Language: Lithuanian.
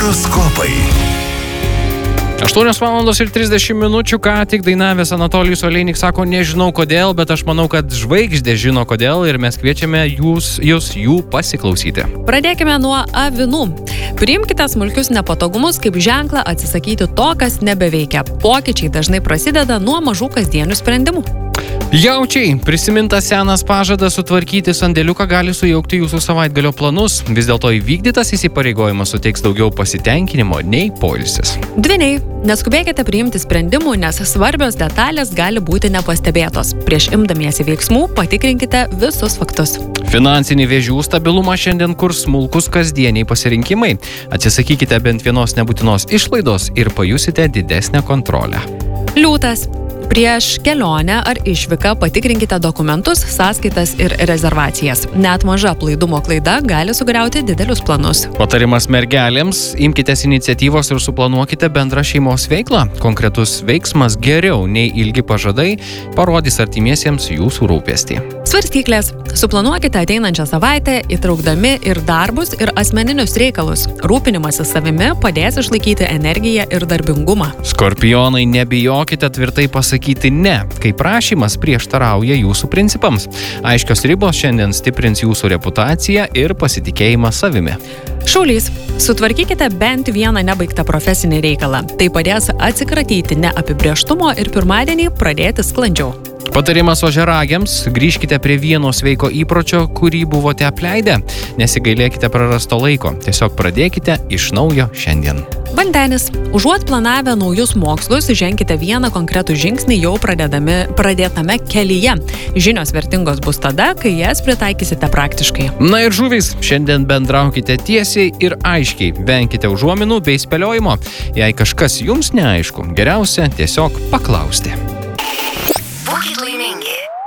Horoskopai. 8:30 ką tik dainavęs Anatolijus Oleinik sako, nežinau kodėl, bet aš manau, kad žvaigždė žino kodėl ir mes kviečiame jūs jų pasiklausyti. Pradėkime nuo avinų. Priimkite smulkius nepatogumus kaip ženklą atsisakyti to, kas nebeveikia. Pokyčiai dažnai prasideda nuo mažų kasdienių sprendimų. Jaučiai, prisimintas senas pažadas sutvarkyti sandėliuką gali sujaukti jūsų savaitgalio planus. Vis dėlto įvykdytas įsipareigojimas suteiks daugiau pasitenkinimo nei poilsis. Dvyniai, neskubėkite priimti sprendimų, nes svarbios detalės gali būti nepastebėtos. Prieš imdamiesi veiksmų patikrinkite visus faktus. Finansinį vėžių stabilumą šiandien kurs smulkus kasdieniai pasirinkimai. Atsisakykite bent vienos nebūtinos išlaidos ir pajusite didesnę kontrolę. Liūtas. Prieš kelionę ar išvyką patikrinkite dokumentus, sąskaitas ir rezervacijas. Net maža aplaidumo klaida gali sugriauti didelius planus. Patarimas mergelėms, imkitės iniciatyvos ir suplanuokite bendrą šeimos veiklą. Konkretus veiksmas geriau nei ilgi pažadai parodys artimiesiems jūsų rūpestį. Svarstyklės. Suplanuokite ateinančią savaitę, įtraukdami ir darbus, ir asmeninius reikalus. Rūpinimasis savimi padės išlaikyti energiją ir darbingumą. Skorpionai, nebijokite tvirtai pasakyti ne, kai prašymas prieštarauja jūsų principams. Aiškios ribos šiandien stiprins jūsų reputaciją ir pasitikėjimą savimi. Šaulys. Sutvarkykite bent vieną nebaigtą profesinį reikalą. Tai padės atsikratyti neapibrėžtumo ir pirmadienį pradėti sklandžiau. Patarimas ožiaragiams, grįžkite prie vieno sveiko įpročio, kurį buvote apleidę. Nesigailėkite prarasto laiko, tiesiog pradėkite iš naujo šiandien. Vandenis. Užuot planavę naujus mokslus, ženkite vieną konkretų žingsnį jau pradėtame kelyje. Žinios vertingos bus tada, kai jas pritaikysite praktiškai. Na ir žuvys, šiandien bendraukite tiesiai ir aiškiai, venkite užuominų bei spėliojimo. Jei kažkas jums neaišku, geriausia tiesiog paklausti. Būkit laimingi.